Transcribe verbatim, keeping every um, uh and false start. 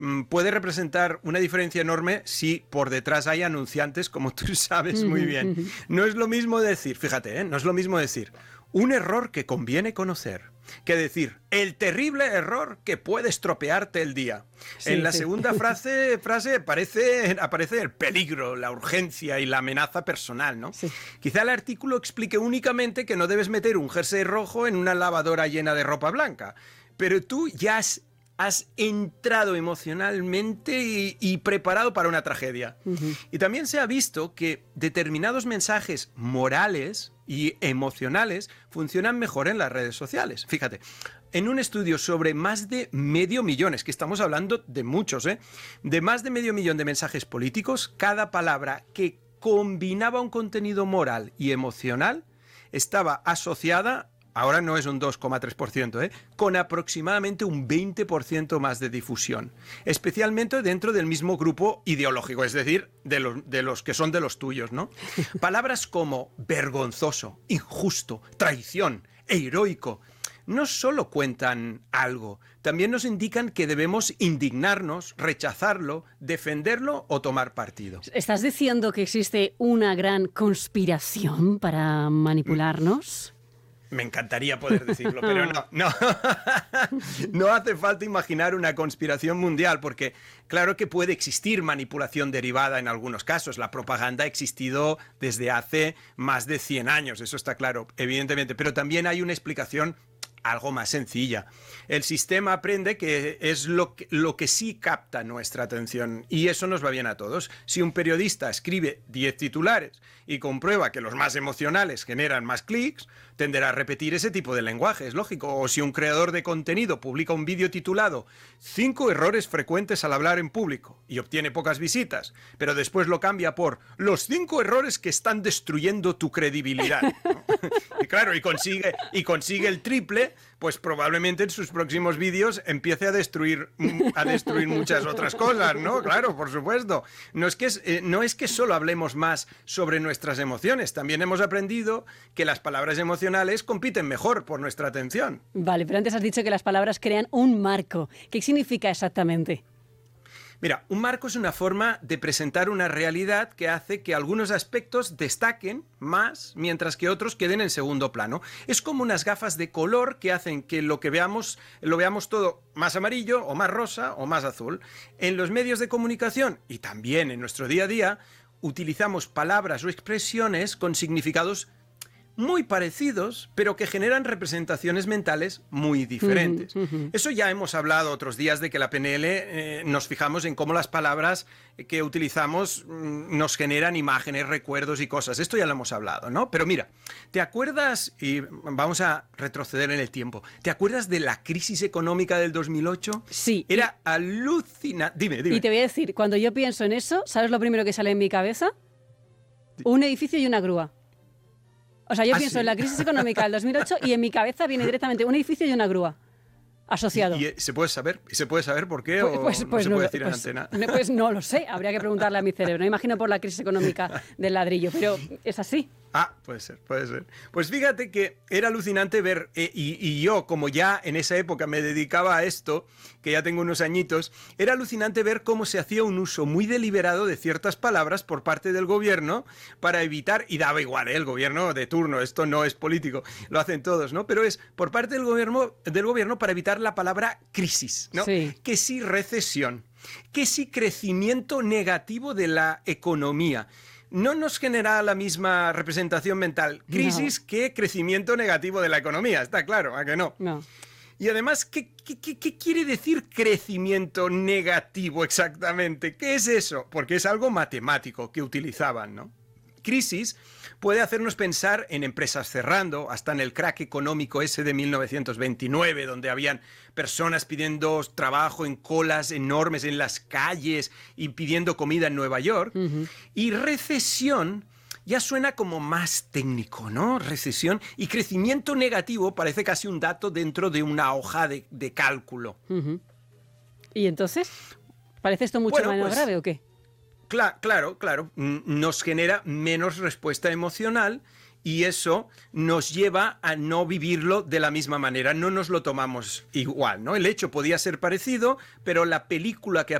puede representar una diferencia enorme si por detrás hay anunciantes, como tú sabes muy bien. No es lo mismo decir, fíjate, ¿eh? no es lo mismo decir un error que conviene conocer que decir el terrible error que puede estropearte el día. Sí, en la sí. segunda frase, frase aparece, aparece el peligro, la urgencia y la amenaza personal, ¿no? Sí. Quizá el artículo explique únicamente que no debes meter un jersey rojo en una lavadora llena de ropa blanca, pero tú ya has has entrado emocionalmente y, y preparado para una tragedia. Uh-huh. Y también se ha visto que determinados mensajes morales y emocionales funcionan mejor en las redes sociales. Fíjate, en un estudio sobre más de medio millón, es que estamos hablando de muchos, ¿eh? de más de medio millón de mensajes políticos, cada palabra que combinaba un contenido moral y emocional estaba asociada, ahora no es un dos coma tres por ciento, ¿eh? con aproximadamente un veinte por ciento más de difusión, especialmente dentro del mismo grupo ideológico, es decir, de los, de los que son de los tuyos, ¿no? Palabras como vergonzoso, injusto, traición, heroico, no solo cuentan algo, también nos indican que debemos indignarnos, rechazarlo, defenderlo o tomar partido. ¿Estás diciendo que existe una gran conspiración para manipularnos? Me encantaría poder decirlo, pero no, no. No hace falta imaginar una conspiración mundial, porque claro que puede existir manipulación derivada en algunos casos. La propaganda ha existido desde hace más de cien años, eso está claro, evidentemente, pero también hay una explicación algo más sencilla. El sistema aprende que es lo que, lo que sí capta nuestra atención, y eso nos va bien a todos. Si un periodista escribe diez titulares y comprueba que los más emocionales generan más clics, tenderá a repetir ese tipo de lenguaje, es lógico. O si un creador de contenido publica un vídeo titulado cinco errores frecuentes al hablar en público y obtiene pocas visitas, pero después lo cambia por los cinco errores que están destruyendo tu credibilidad, ¿no? Y claro, y consigue, y consigue el triple, pues probablemente en sus próximos vídeos empiece a destruir, a destruir muchas otras cosas, ¿no? Claro, por supuesto. No es que, eh, no es que solo hablemos más sobre nuestras emociones, también hemos aprendido que las palabras emocionales compiten mejor por nuestra atención. Vale, pero antes has dicho que las palabras crean un marco. ¿Qué significa exactamente? Mira, un marco es una forma de presentar una realidad que hace que algunos aspectos destaquen más, mientras que otros queden en segundo plano. Es como unas gafas de color que hacen que lo que veamos, lo veamos todo más amarillo, o más rosa, o más azul. En los medios de comunicación, y también en nuestro día a día, utilizamos palabras o expresiones con significados muy parecidos, pero que generan representaciones mentales muy diferentes. Uh-huh, uh-huh. Eso ya hemos hablado otros días de que la P N L eh, nos fijamos en cómo las palabras que utilizamos mm, nos generan imágenes, recuerdos y cosas. Esto ya lo hemos hablado, ¿no? Pero mira, ¿te acuerdas? Y vamos a retroceder en el tiempo. ¿Te acuerdas de la crisis económica del dos mil ocho? Sí. Era alucinante. Dime, dime. Y te voy a decir, cuando yo pienso en eso, ¿sabes lo primero que sale en mi cabeza? Un edificio y una grúa. O sea, yo ¿Ah, pienso sí? en la crisis económica del dos mil ocho y en mi cabeza viene directamente un edificio y una grúa asociado. ¿Y, y se puede saber? ¿Se puede saber por qué o pues, pues, no se puede no, decir pues, en antena? No, pues no lo sé, habría que preguntarle a mi cerebro. No imagino por la crisis económica del ladrillo, pero es así. Ah, puede ser, puede ser. Pues fíjate que era alucinante ver, eh, y, y yo como ya en esa época me dedicaba a esto, que ya tengo unos añitos, era alucinante ver cómo se hacía un uso muy deliberado de ciertas palabras por parte del gobierno para evitar, y daba igual, ¿eh? El gobierno de turno, esto no es político, lo hacen todos, ¿no? Pero es por parte del gobierno, del gobierno para evitar la palabra crisis, ¿no? Sí. Que sí recesión, que sí crecimiento negativo de la economía. No nos genera la misma representación mental crisis no. que crecimiento negativo de la economía, está claro, ¿a que no? No. Y además, ¿qué, qué, qué, qué quiere decir crecimiento negativo exactamente? ¿Qué es eso? Porque es algo matemático que utilizaban, ¿no? Crisis puede hacernos pensar en empresas cerrando, hasta en el crack económico ese de mil novecientos veintinueve, donde habían personas pidiendo trabajo en colas enormes en las calles y pidiendo comida en Nueva York. Uh-huh. Y recesión ya suena como más técnico, ¿no? Recesión y crecimiento negativo parece casi un dato dentro de una hoja de, de cálculo. Uh-huh. ¿Y entonces? ¿Parece esto mucho bueno, menos pues, grave o qué? Claro, claro, claro. Nos genera menos respuesta emocional y eso nos lleva a no vivirlo de la misma manera, no nos lo tomamos igual, ¿no? El hecho podía ser parecido, pero la película que